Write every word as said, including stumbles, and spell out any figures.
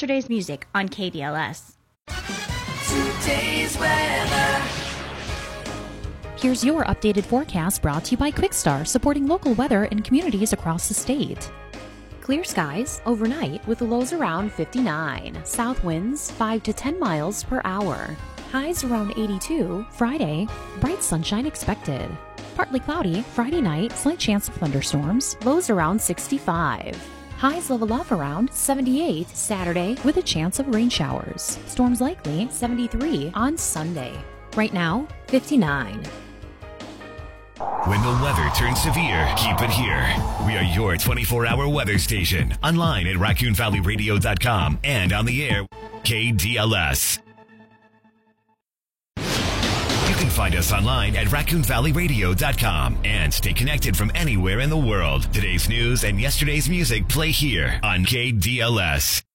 yesterday's music on K D L S. Today's weather. Here's your updated forecast brought to you by Quickstar, supporting local weather in communities across the state. Clear skies overnight with lows around fifty-nine. South winds five to ten miles per hour. Highs around eighty-two. Friday, bright sunshine expected. Partly cloudy Friday night, slight chance of thunderstorms. Lows around sixty-five. Highs level off around seventy-eight Saturday with a chance of rain showers. Storms likely seventy-three on Sunday. Right now, fifty-nine. When the weather turns severe, keep it here. We are your twenty-four hour weather station. Online at raccoon valley radio dot com and on the air, K D L S. You can find us online at raccoon valley radio dot com and stay connected from anywhere in the world. Today's news and yesterday's music play here on K D L S.